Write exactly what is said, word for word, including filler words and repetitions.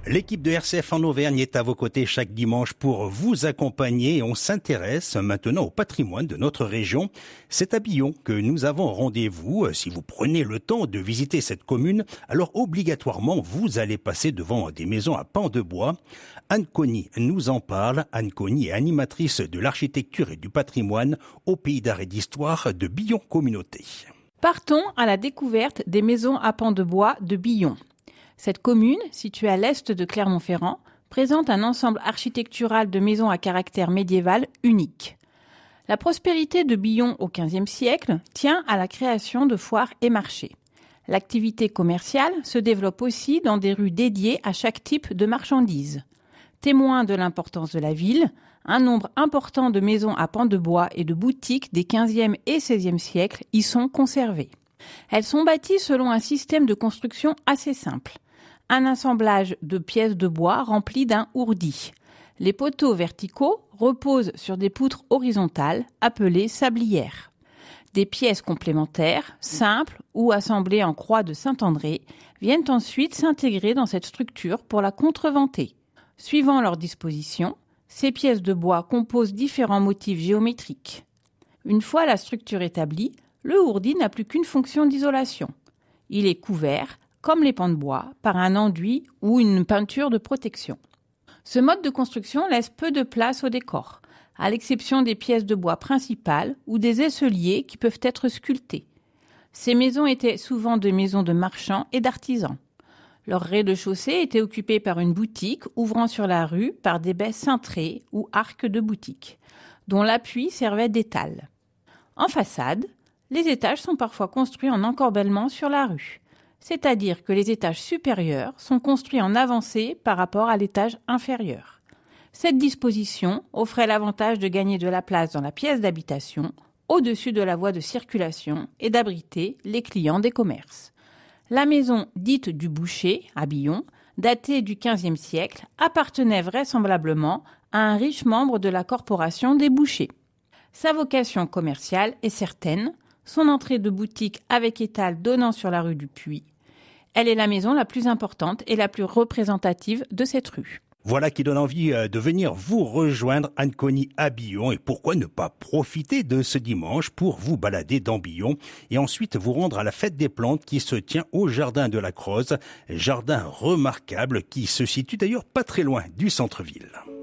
L'équipe de R C F en Auvergne est à vos côtés chaque dimanche pour vous accompagner. On s'intéresse maintenant au patrimoine de notre région. C'est à Billon que nous avons rendez-vous. Si vous prenez le temps de visiter cette commune, alors obligatoirement vous allez passer devant des maisons à pans de bois. Anne Conny nous en parle. Anne Conny est animatrice de l'architecture et du patrimoine au Pays d'Art et d'Histoire de Billon Communauté. Partons à la découverte des maisons à pans de bois de Billon. Cette commune, située à l'est de Clermont-Ferrand, présente un ensemble architectural de maisons à caractère médiéval unique. La prospérité de Billon au quinzième siècle tient à la création de foires et marchés. L'activité commerciale se développe aussi dans des rues dédiées à chaque type de marchandises. Témoin de l'importance de la ville, un nombre important de maisons à pans de bois et de boutiques des quinzième et seizième siècles y sont conservées. Elles sont bâties selon un système de construction assez simple. Un assemblage de pièces de bois remplies d'un ourdi. Les poteaux verticaux reposent sur des poutres horizontales appelées sablières. Des pièces complémentaires, simples ou assemblées en croix de Saint-André, viennent ensuite s'intégrer dans cette structure pour la contreventer. Suivant leur disposition, ces pièces de bois composent différents motifs géométriques. Une fois la structure établie, le ourdi n'a plus qu'une fonction d'isolation. Il est couvert, comme les pans de bois, par un enduit ou une peinture de protection. Ce mode de construction laisse peu de place au décor, à l'exception des pièces de bois principales ou des aisseliers qui peuvent être sculptés. Ces maisons étaient souvent des maisons de marchands et d'artisans. Leur rez-de-chaussée était occupé par une boutique ouvrant sur la rue par des baies cintrées ou arcs de boutique, dont l'appui servait d'étal. En façade, les étages sont parfois construits en encorbellement sur la rue, c'est-à-dire que les étages supérieurs sont construits en avancée par rapport à l'étage inférieur. Cette disposition offrait l'avantage de gagner de la place dans la pièce d'habitation, au-dessus de la voie de circulation et d'abriter les clients des commerces. La maison dite du boucher, à Billon, datée du quinzième siècle, appartenait vraisemblablement à un riche membre de la corporation des bouchers. Sa vocation commerciale est certaine, son entrée de boutique avec étal donnant sur la rue du Puy. Elle est la maison la plus importante et la plus représentative de cette rue. Voilà qui donne envie de venir vous rejoindre, Anne Conny, à Billon. Et pourquoi ne pas profiter de ce dimanche pour vous balader dans Billon et ensuite vous rendre à la fête des plantes qui se tient au jardin de la Croze, jardin remarquable qui se situe d'ailleurs pas très loin du centre-ville.